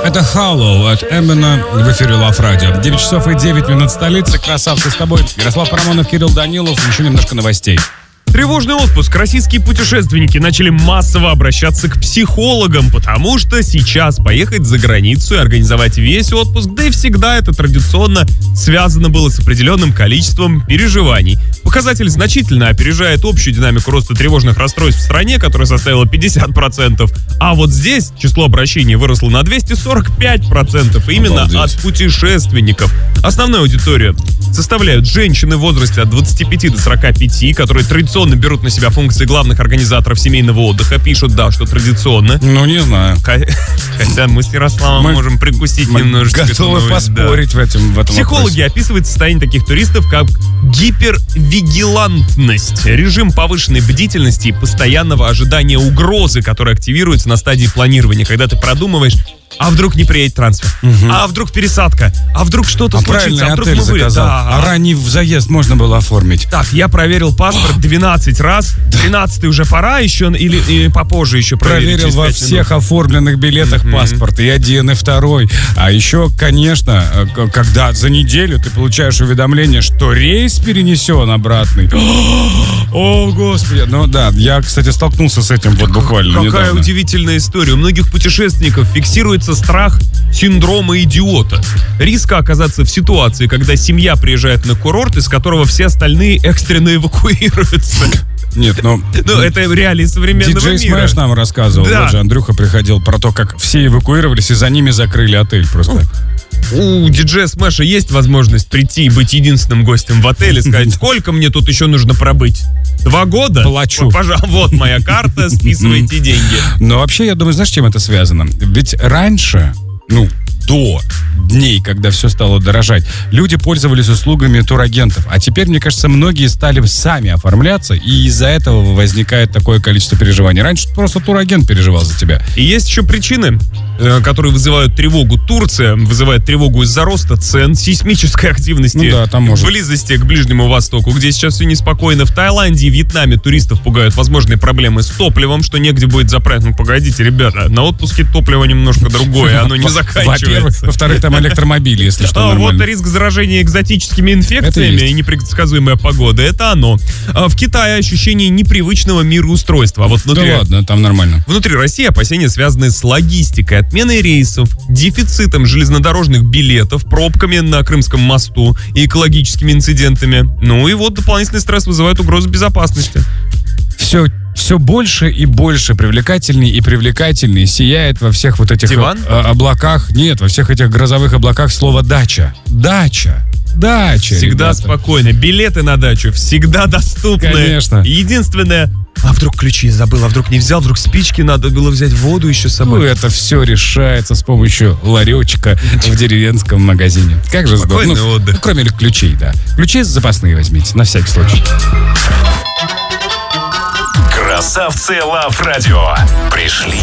Это Hollow от Эмина в эфире Love Radio. 9 часов и 9 минут столицы. Красавцы с тобой. Ярослав Парамонов, Кирилл Данилов. Еще немножко новостей. Тревожный отпуск. Российские путешественники начали массово обращаться к психологам, потому что сейчас поехать за границу и организовать весь отпуск, да и всегда это традиционно связано было с определенным количеством переживаний. Показатель значительно опережает общую динамику роста тревожных расстройств в стране, которая составила 50%. А вот здесь число обращений выросло на 245%, именно от путешественников. Основную аудиторию составляют женщины в возрасте от 25 до 45, которые традиционно берут на себя функции главных организаторов семейного отдыха. Пишут, да, что традиционно. Ну, не знаю. Хотя мы с Ярославом можем прикусить немножечко. Готовы поспорить в этом Психологи описывают состояние таких туристов как гипервигилантность. Режим повышенной бдительности и постоянного ожидания угрозы, которая активируется на стадии планирования, когда ты продумываешь, а вдруг не приедет трансфер? А вдруг пересадка? А вдруг что-то случится? А вдруг мы заказал. А ранний заезд можно было оформить. Так, я проверил паспорт 12 раз. 13-й уже пора еще или попозже еще проверить? Проверил во всех оформленных билетах паспорт. И один, и второй. А еще, конечно, когда за неделю ты получаешь уведомление, что рейс перенесен обратный. О, Господи. Ну да, я, кстати, столкнулся с этим вот буквально недавно. Какая удивительная история. У многих путешественников фиксируется страх синдрома идиота. Риска оказаться в ситуации, когда семья приезжает на курорт, из которого все остальные экстренно эвакуируются. Нет, ну это реалии современного мира. Диджей Смэш нам рассказывал, да. Вот же Андрюха приходил про то, как все эвакуировались, и за ними закрыли отель просто. У диджея Смэша есть возможность прийти и быть единственным гостем в отеле, сказать, сколько мне тут еще нужно пробыть? 2 года? Плачу. Пожалуйста, вот моя карта, списывайте деньги. Но вообще, я думаю, знаешь, с чем это связано? Ведь раньше, до дней, когда все стало дорожать, люди пользовались услугами турагентов. А теперь, мне кажется, многие стали сами оформляться, и из-за этого возникает такое количество переживаний. Раньше просто турагент переживал за тебя. И есть еще причины, которые вызывают тревогу. Турция вызывает тревогу из-за роста цен, сейсмической активности, близости к Ближнему Востоку, где сейчас все неспокойно. В Таиланде и Вьетнаме туристов пугают возможные проблемы с топливом, что негде будет заправить. Ну, погодите, ребята, на отпуске топливо немножко другое, оно не заканчивается. Во-вторых, там электромобили, если что, нормально. Вот риск заражения экзотическими инфекциями и непредсказуемая погода, это оно. В Китае ощущение непривычного мироустройства. А вот внутри... Да ладно, там нормально. Внутри России опасения связаны с логистикой, отменой рейсов, дефицитом железнодорожных билетов, пробками на Крымском мосту и экологическими инцидентами. Ну и вот дополнительный стресс вызывает угрозу безопасности. Все больше и больше привлекательней и привлекательней сияет во всех вот этих облаках. Нет, во всех этих грозовых облаках слово «дача». Дача. Всегда ребята. Спокойно. Билеты на дачу всегда доступны. Конечно. Единственное... А вдруг ключи забыл, а вдруг не взял, вдруг спички надо было взять, воду еще с собой. Ну, это все решается с помощью ларечка в деревенском магазине. Как же здорово. Отдых. Кроме ключей, да. Ключи запасные возьмите, на всякий случай. Красавцы Love Radio пришли.